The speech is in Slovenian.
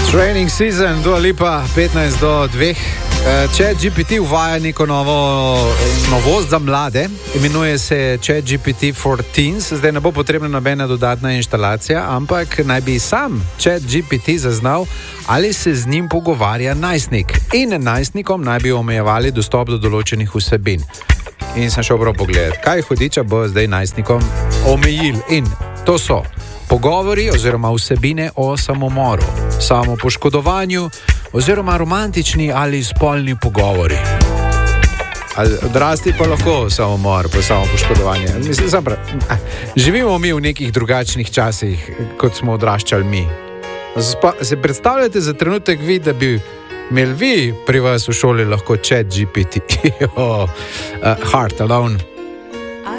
Training season, Dua Lipa, 15 do 2. ChatGPT uvaja neko novost za mlade, imenuje se ChatGPT for Teens. Zdaj ne bo potrebna nobena dodatna inštalacija, ampak naj bi sam ChatGPT zaznal, ali se z njim pogovarja najstnik. In najstnikom naj bi omejevali dostop do določenih vsebin. In sem šel prav pogledat, kaj hudiča bo zdaj najstnikom omejil. In to so pogovori oziroma vsebine o samomoru, samopoškodovanju oziroma romantični ali spolni pogovori. Odrasti pa lahko samomor, pa samopoškodovanje. Živimo mi v nekih drugačnih časih, kot smo odraščali mi. Se predstavljate za trenutek vi, da bi imeli vi pri vas v šoli lahko ChatGPT? Heart Alone.